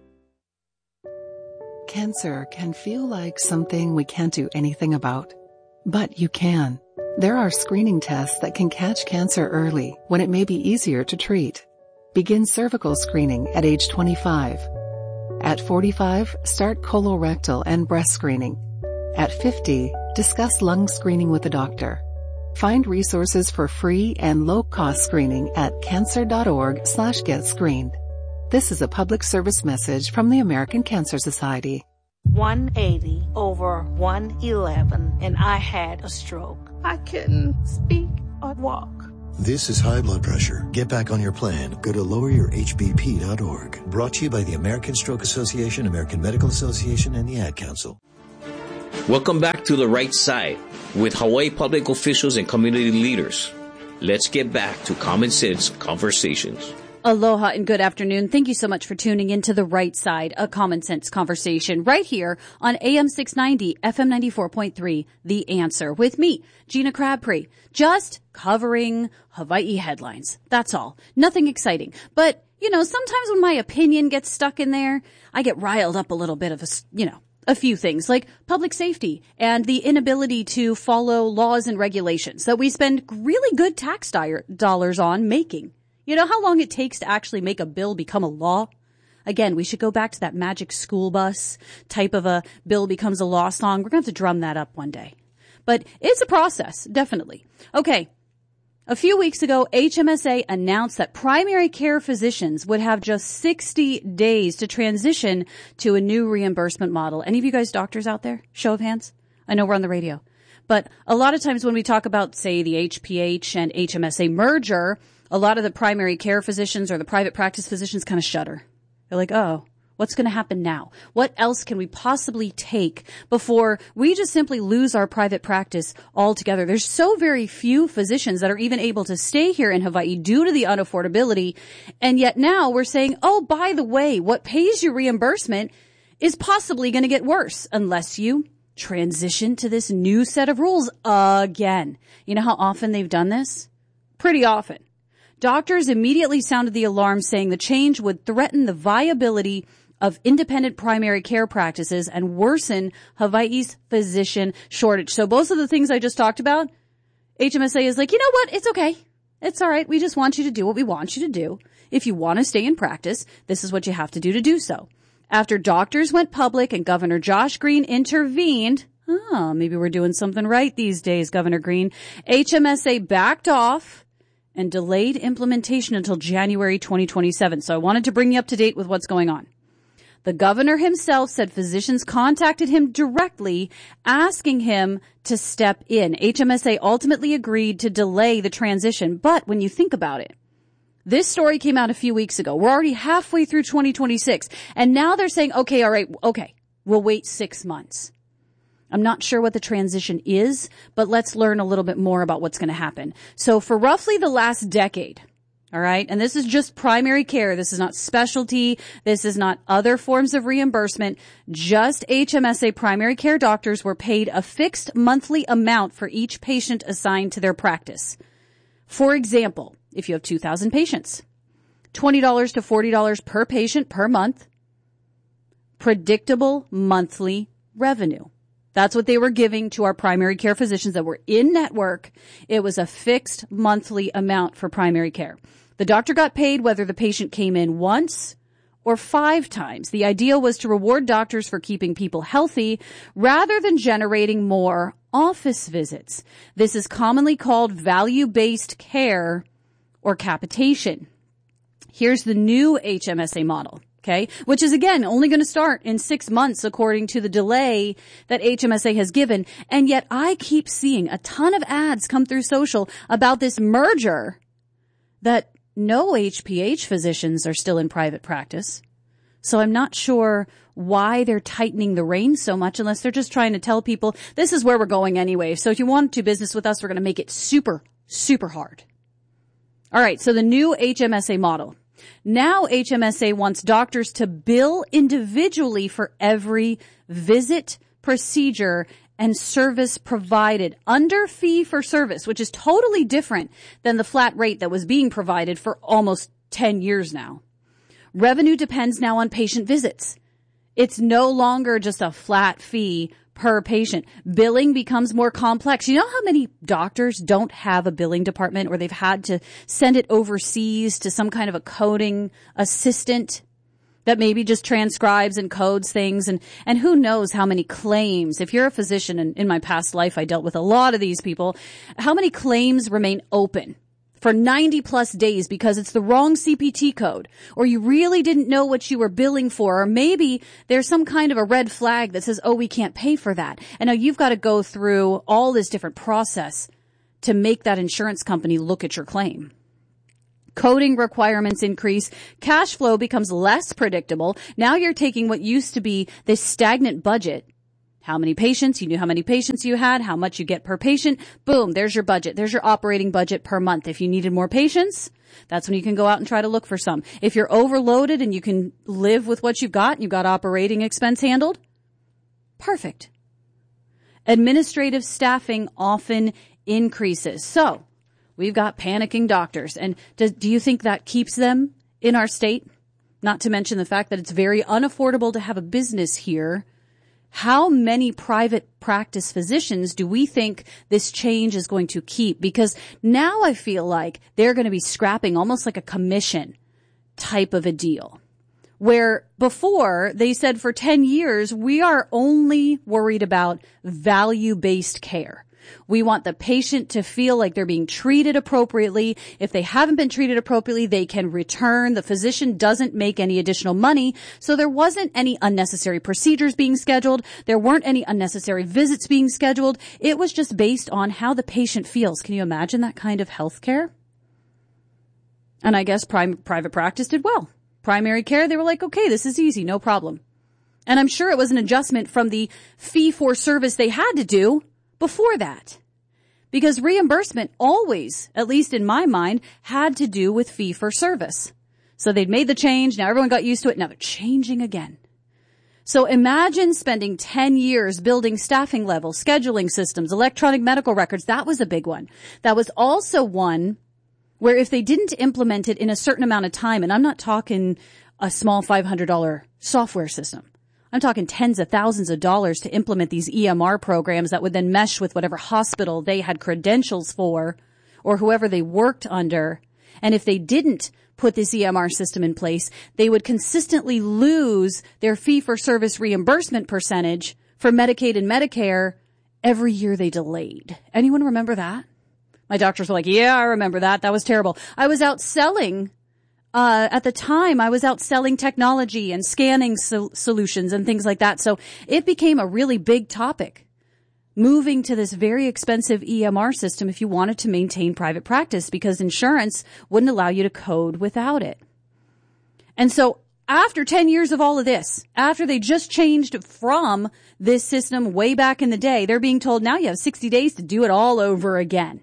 Cancer can feel like something we can't do anything about. But you can. There are screening tests that can catch cancer early when it may be easier to treat. Begin cervical screening at age twenty-five. At forty-five, start colorectal and breast screening. At fifty, discuss lung screening with a doctor. Find resources for free and low-cost screening at cancer.org slash get screened. This is a public service message from the American Cancer Society. one eighty over one eleven, and I had a stroke. I couldn't speak or walk. This is high blood pressure. Get back on your plan. Go to lower your h b p dot org. Brought to you by the American Stroke Association, American Medical Association, and the Ad Council. Welcome back to The Right Side with Hawaii public officials and community leaders. Let's get back to Common Sense Conversations. Aloha and good afternoon. Thank you so much for tuning in to The Right Side, a common sense conversation right here on A M six ninety, F M ninety-four point three, The Answer, with me, Gina Crabtree, just covering Hawaii headlines. That's all. Nothing exciting. But, you know, sometimes when my opinion gets stuck in there, I get riled up a little bit of a, you know, a few things like public safety and the inability to follow laws and regulations that we spend really good tax di- dollars on making. You know how long it takes to actually make a bill become a law? Again, we should go back to that magic school bus type of a bill becomes a law song. We're going to have to drum that up one day. But it's a process, definitely. Okay. A few weeks ago, H M S A announced that primary care physicians would have just sixty days to transition to a new reimbursement model. Any of you guys doctors out there? Show of hands. I know we're on the radio. But a lot of times when we talk about, say, the H P H and H M S A merger, a lot of the primary care physicians or the private practice physicians kind of shudder. They're like, oh, what's going to happen now? What else can we possibly take before we just simply lose our private practice altogether? There's so very few physicians that are even able to stay here in Hawaii due to the unaffordability. And yet now we're saying, oh, by the way, what pays your reimbursement is possibly going to get worse unless you transition to this new set of rules again. You know how often they've done this? Pretty often. Doctors immediately sounded the alarm, saying the change would threaten the viability of independent primary care practices and worsen Hawaii's physician shortage. So both of the things I just talked about, H M S A is like, you know what? It's okay. It's all right. We just want you to do what we want you to do. If you want to stay in practice, this is what you have to do to do so. After doctors went public and Governor Josh Green intervened, oh, maybe we're doing something right these days, Governor Green, H M S A backed off and delayed implementation until January twenty twenty-seven. So I wanted to bring you up to date with what's going on. The governor himself said physicians contacted him directly, asking him to step in. H M S A ultimately agreed to delay the transition. But when you think about it, this story came out a few weeks ago. We're already halfway through twenty twenty-six. And now they're saying, okay, all right, okay, we'll wait six months. I'm not sure what the transition is, but let's learn a little bit more about what's going to happen. So for roughly the last decade, all right, and this is just primary care. This is not specialty. This is not other forms of reimbursement. Just H M S A primary care doctors were paid a fixed monthly amount for each patient assigned to their practice. For example, if you have two thousand patients, twenty dollars to forty dollars per patient per month, predictable monthly revenue. That's what they were giving to our primary care physicians that were in network. It was a fixed monthly amount for primary care. The doctor got paid whether the patient came in once or five times. The idea was to reward doctors for keeping people healthy rather than generating more office visits. This is commonly called value-based care or capitation. Here's the new H M S A model. Okay, which is, again, only going to start in six months according to the delay that H M S A has given. And yet I keep seeing a ton of ads come through social about this merger that no H P H physicians are still in private practice. So I'm not sure why they're tightening the reins so much unless they're just trying to tell people this is where we're going anyway. So if you want to do business with us, we're going to make it super, super hard. All right. So the new H M S A model. Now H M S A wants doctors to bill individually for every visit, procedure, and service provided under fee for service, which is totally different than the flat rate that was being provided for almost ten years now. Revenue depends now on patient visits. It's no longer just a flat fee per patient. Billing becomes more complex. You know how many doctors don't have a billing department, or they've had to send it overseas to some kind of a coding assistant that maybe just transcribes and codes things, and, and who knows how many claims. If you're a physician, and in my past life I dealt with a lot of these people, how many claims remain open for ninety plus days because it's the wrong C P T code, or you really didn't know what you were billing for, or maybe there's some kind of a red flag that says, oh, we can't pay for that. And now you've got to go through all this different process to make that insurance company look at your claim. Coding requirements increase. Cash flow becomes less predictable. Now you're taking what used to be this stagnant budget. How many patients? You knew how many patients you had, how much you get per patient. Boom, there's your budget. There's your operating budget per month. If you needed more patients, that's when you can go out and try to look for some. If you're overloaded and you can live with what you've got, and you've got operating expense handled, perfect. Administrative staffing often increases. So we've got panicking doctors. And do, do you think that keeps them in our state? Not to mention the fact that it's very unaffordable to have a business here. How many private practice physicians do we think this change is going to keep? Because now I feel like they're going to be scrapping almost like a commission type of a deal, where before they said for ten years, we are only worried about value-based care. We want the patient to feel like they're being treated appropriately. If they haven't been treated appropriately, they can return. The physician doesn't make any additional money. So there wasn't any unnecessary procedures being scheduled. There weren't any unnecessary visits being scheduled. It was just based on how the patient feels. Can you imagine that kind of health care? And I guess prim- private practice did well. Primary care, they were like, okay, this is easy, no problem. And I'm sure it was an adjustment from the fee for service they had to do before that, because reimbursement always, at least in my mind, had to do with fee for service. So they'd made the change. Now everyone got used to it. Now they're changing again. So imagine spending ten years building staffing levels, scheduling systems, electronic medical records. That was a big one. That was also one where if they didn't implement it in a certain amount of time, and I'm not talking a small five hundred dollars software system. I'm talking tens of thousands of dollars to implement these E M R programs that would then mesh with whatever hospital they had credentials for or whoever they worked under. And if they didn't put this E M R system in place, they would consistently lose their fee-for-service reimbursement percentage for Medicaid and Medicare every year they delayed. Anyone remember that? My doctors were like, yeah, I remember that. That was terrible. I was out selling Uh, at the time, I was out selling technology and scanning so- solutions and things like that. So it became a really big topic, moving to this very expensive E M R system if you wanted to maintain private practice, because insurance wouldn't allow you to code without it. And so after ten years of all of this, after they just changed from this system way back in the day, they're being told now you have sixty days to do it all over again.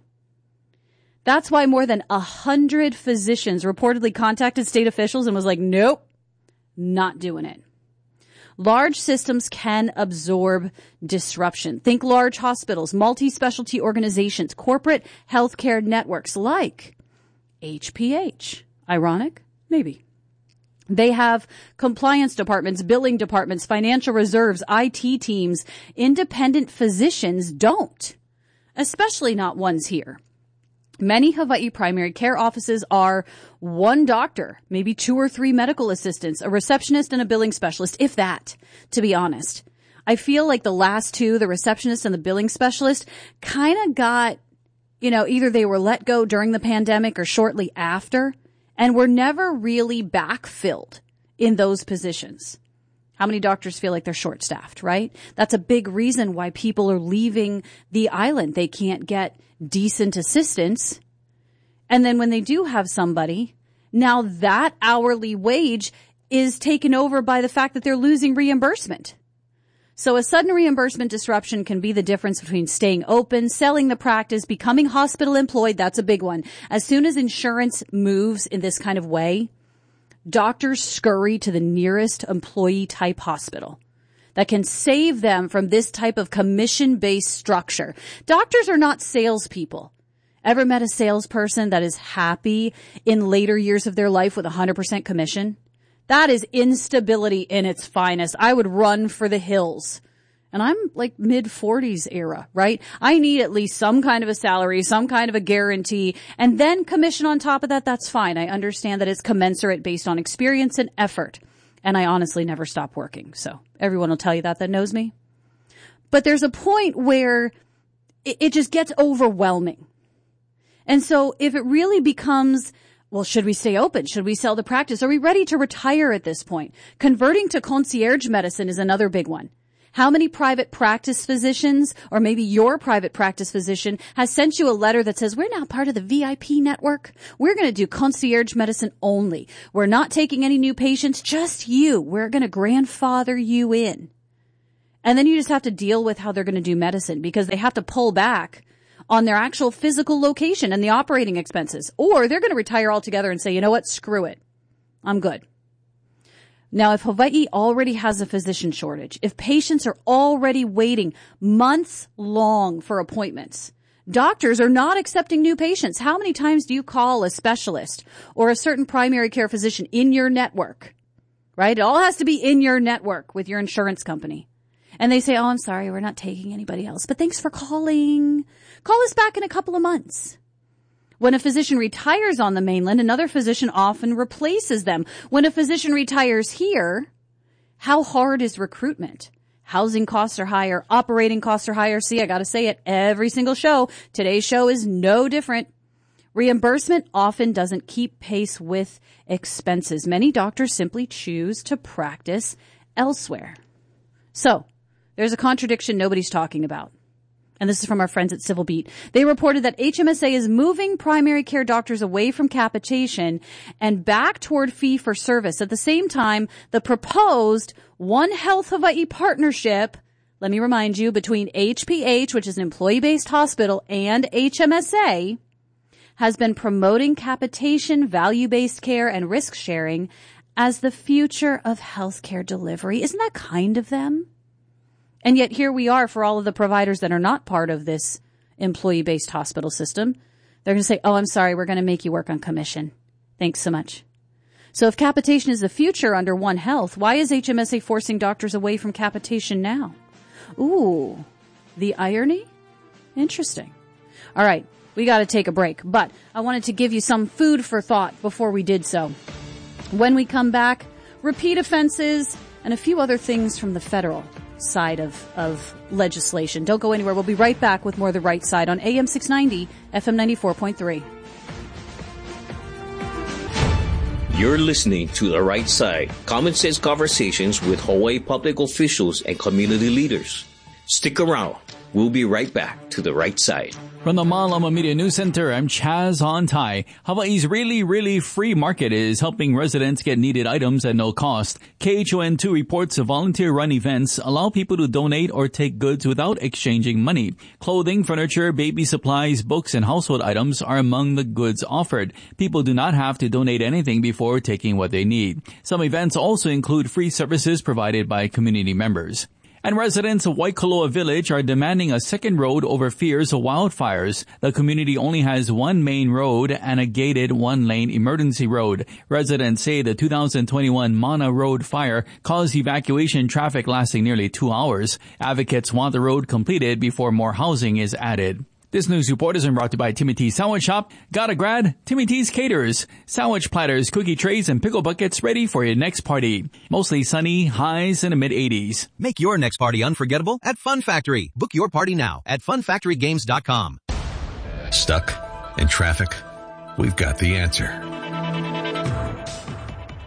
That's why more than a hundred physicians reportedly contacted state officials and was like, nope, not doing it. Large systems can absorb disruption. Think large hospitals, multi-specialty organizations, corporate healthcare networks like H P H. Ironic? Maybe. They have compliance departments, billing departments, financial reserves, I T teams. Independent physicians don't, especially not ones here. Many Hawaii primary care offices are one doctor, maybe two or three medical assistants, a receptionist and a billing specialist, if that, to be honest. I feel like the last two, the receptionist and the billing specialist, kind of got, you know, either they were let go during the pandemic or shortly after, and were never really backfilled in those positions. How many doctors feel like they're short-staffed, right? That's a big reason why people are leaving the island. They can't get decent assistance. And then when they do have somebody, now that hourly wage is taken over by the fact that they're losing reimbursement. So a sudden reimbursement disruption can be the difference between staying open, selling the practice, becoming hospital employed. That's a big one. As soon as insurance moves in this kind of way, doctors scurry to the nearest employee type hospital that can save them from this type of commission-based structure. Doctors are not salespeople. Ever met a salesperson that is happy in later years of their life with one hundred percent commission? That is instability in its finest. I would run for the hills. And I'm like mid forties era, right? I need at least some kind of a salary, some kind of a guarantee, and then commission on top of that. That's fine. I understand that it's commensurate based on experience and effort. And I honestly never stop working. So everyone will tell you that that knows me. But there's a point where it, it just gets overwhelming. And so if it really becomes, well, should we stay open? Should we sell the practice? Are we ready to retire at this point? Converting to concierge medicine is another big one. How many private practice physicians, or maybe your private practice physician, has sent you a letter that says, we're now part of the V I P network. We're going to do concierge medicine only. We're not taking any new patients, just you. We're going to grandfather you in. And then you just have to deal with how they're going to do medicine because they have to pull back on their actual physical location and the operating expenses. Or they're going to retire altogether and say, you know what, screw it. I'm good. Now, if Hawaii already has a physician shortage, if patients are already waiting months long for appointments, doctors are not accepting new patients. How many times do you call a specialist or a certain primary care physician in your network, right? It all has to be in your network with your insurance company. And they say, oh, I'm sorry, we're not taking anybody else, but thanks for calling. Call us back in a couple of months. When a physician retires on the mainland, another physician often replaces them. When a physician retires here, how hard is recruitment? Housing costs are higher. Operating costs are higher. See, I got to say it every single show. Today's show is no different. Reimbursement often doesn't keep pace with expenses. Many doctors simply choose to practice elsewhere. So there's a contradiction nobody's talking about. And this is from our friends at Civil Beat. They reported that H M S A is moving primary care doctors away from capitation and back toward fee-for-service. At the same time, the proposed One Health Hawaii partnership, let me remind you, between H P H, which is an employee-based hospital, and H M S A, has been promoting capitation, value-based care, and risk-sharing as the future of healthcare delivery. Isn't that kind of them? And yet here we are for all of the providers that are not part of this employee-based hospital system. They're going to say, oh, I'm sorry, we're going to make you work on commission. Thanks so much. So if capitation is the future under One Health, why is H M S A forcing doctors away from capitation now? Ooh, the irony? Interesting. All right, we got to take a break, but I wanted to give you some food for thought before we did so. When we come back, repeat offenses and a few other things from the federal side of, of legislation. Don't go anywhere. We'll be right back with more of The Right Side on A M six ninety, F M ninety-four point three. You're listening to The Right Side, common sense conversations with Hawaii public officials and community leaders. Stick around. We'll be right back to The Right Side. From the Malama Media News Center, I'm Chaz Hontai. Hawaii's really, really free market is helping residents get needed items at no cost. K H O N two reports volunteer-run events allow people to donate or take goods without exchanging money. Clothing, furniture, baby supplies, books, and household items are among the goods offered. People do not have to donate anything before taking what they need. Some events also include free services provided by community members. And residents of Waikoloa Village are demanding a second road over fears of wildfires. The community only has one main road and a gated one-lane emergency road. Residents say the two thousand twenty-one Mana Road fire caused evacuation traffic lasting nearly two hours. Advocates want the road completed before more housing is added. This news report is brought to you by Timmy T's Sandwich Shop. Got a grad? Timmy T's caters. Sandwich platters, cookie trays, and pickle buckets ready for your next party. Mostly sunny, highs in the mid eighties. Make your next party unforgettable at Fun Factory. Book your party now at fun factory games dot com. Stuck in traffic? We've got the answer.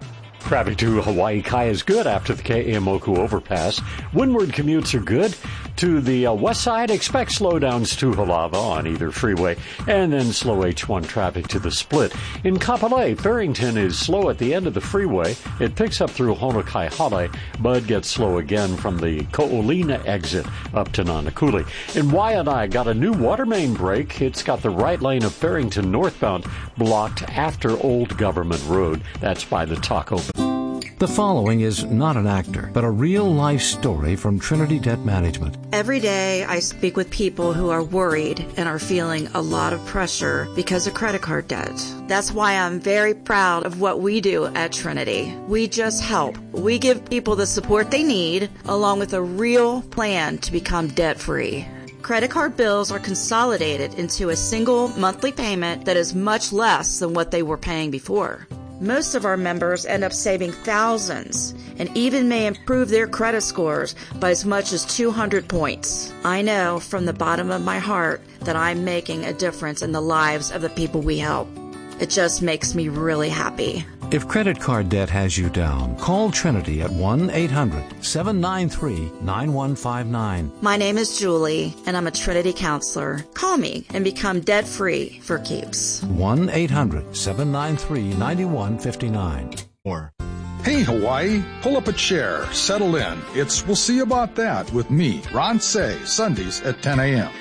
Traffic to Hawaii Kai is good after the Ke'eaumoku overpass. Windward commutes are good. To the uh, west side, expect slowdowns to Halava on either freeway, and then slow H one traffic to the split. In Kapolei, Farrington is slow at the end of the freeway. It picks up through Honokai-Hale, but gets slow again from the Ko'olina exit up to Nanakuli. In Waianae, got a new water main break. It's got the right lane of Farrington northbound blocked after Old Government Road. That's by the Taco Bell. The following is not an actor, but a real-life story from Trinity Debt Management. Every day I speak with people who are worried and are feeling a lot of pressure because of credit card debt. That's why I'm very proud of what we do at Trinity. We just help. We give people the support they need, along with a real plan to become debt-free. Credit card bills are consolidated into a single monthly payment that is much less than what they were paying before. Most of our members end up saving thousands and even may improve their credit scores by as much as two hundred points. I know from the bottom of my heart that I'm making a difference in the lives of the people we help. It just makes me really happy. If credit card debt has you down, call Trinity at one eight hundred seven nine three nine one five nine. My name is Julie, and I'm a Trinity counselor. Call me and become debt-free for keeps. one eight hundred seven nine three nine one five nine. Or, hey, Hawaii, pull up a chair, settle in. It's We'll See About That with me, Ron Say, Sundays at ten a.m.